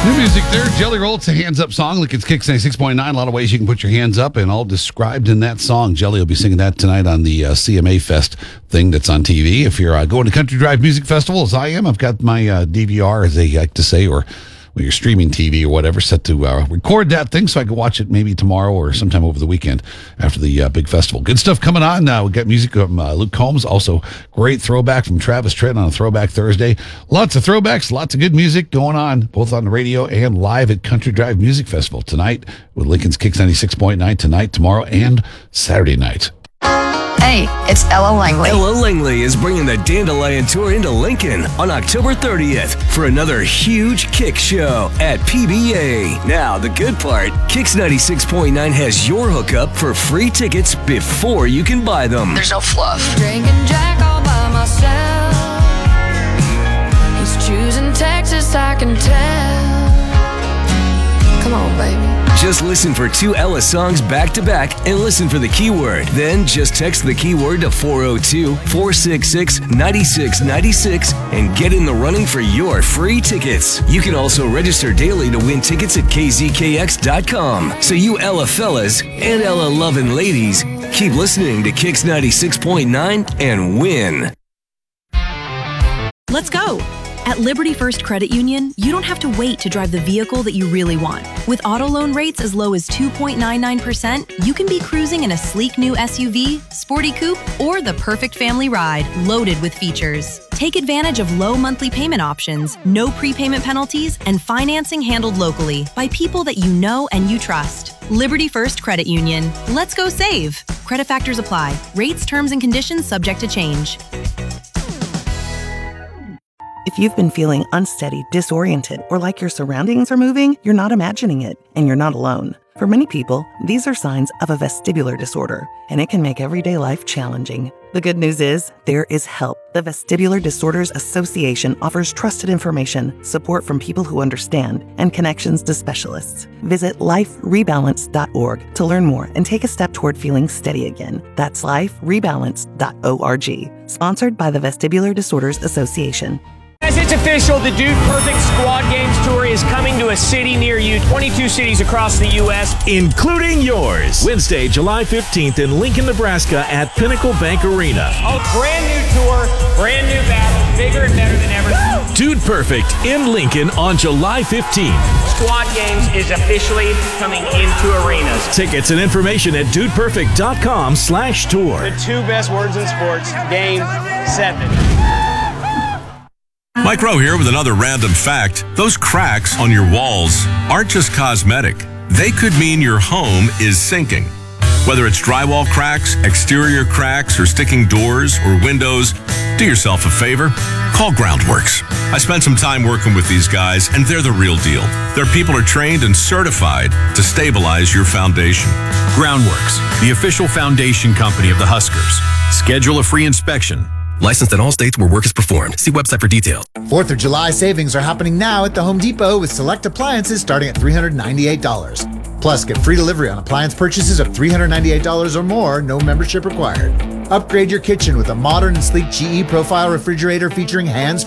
New music there, Jelly Roll. It's a hands up song. Look, it's Kicks 96.9. A lot of ways you can put your hands up, and all described in that song. Jelly will be singing that tonight on the CMA Fest thing that's on TV. If you're going to Country Drive Music Festival, as I am, I've got my DVR, as they like to say, or your streaming TV or whatever, set to record that thing so I can watch it maybe tomorrow or sometime over the weekend after the big festival. Good stuff coming on. We've got music from Luke Combs, also great throwback from Travis Tritt on a Throwback Thursday. Lots of throwbacks, lots of good music going on, both on the radio and live at Country Drive Music Festival tonight with Lincoln's Kicks 96.9 tonight, tomorrow, and Saturday night. Hey, it's Ella Langley. Ella Langley is bringing the Dandelion Tour into Lincoln on October 30th for another huge Kick show at PBA. Now, the good part, Kicks 96.9 has your hookup for free tickets before you can buy them. There's no fluff. Drinking Jack all by myself. He's choosing Texas, I can tell. Come on, baby. Just listen for 2 Ella songs back to back and listen for the keyword. Then just text the keyword to 402-466-9696 and get in the running for your free tickets. You can also register daily to win tickets at kzkx.com. So you Ella fellas and Ella loving ladies, keep listening to Kicks 96.9 and win. Let's go. At Liberty First Credit Union, you don't have to wait to drive the vehicle that you really want. With auto loan rates as low as 2.99%, you can be cruising in a sleek new SUV, sporty coupe, or the perfect family ride loaded with features. Take advantage of low monthly payment options, no prepayment penalties, and financing handled locally by people that you know and you trust. Liberty First Credit Union. Let's go save. Credit factors apply. Rates, terms, and conditions subject to change. If you've been feeling unsteady, disoriented, or like your surroundings are moving, you're not imagining it, and you're not alone. For many people, these are signs of a vestibular disorder, and it can make everyday life challenging. The good news is, there is help. The Vestibular Disorders Association offers trusted information, support from people who understand, and connections to specialists. Visit liferebalance.org to learn more and take a step toward feeling steady again. That's liferebalance.org. Sponsored by the Vestibular Disorders Association. Guys, it's official. The Dude Perfect Squad Games Tour is coming to a city near you. 22 cities across the U.S., including yours. Wednesday, July 15th in Lincoln, Nebraska at Pinnacle Bank Arena. Oh, brand new tour, brand new battle, bigger and better than ever. Dude Perfect in Lincoln on July 15th. Squad Games is officially coming into arenas. Tickets and information at dudeperfect.com/tour. The 2 best words in sports, Game 7. Mike Rowe here with another random fact. Those cracks on your walls aren't just cosmetic. They could mean your home is sinking. Whether it's drywall cracks, exterior cracks, or sticking doors or windows, do yourself a favor. Call Groundworks. I spent some time working with these guys, and they're the real deal. Their people are trained and certified to stabilize your foundation. Groundworks, the official foundation company of the Huskers. Schedule a free inspection. Licensed in all states where work is performed. See website for details. 4th of July savings are happening now at the Home Depot with select appliances starting at $398. Plus, get free delivery on appliance purchases of $398 or more, no membership required. Upgrade your kitchen with a modern and sleek GE Profile refrigerator featuring hands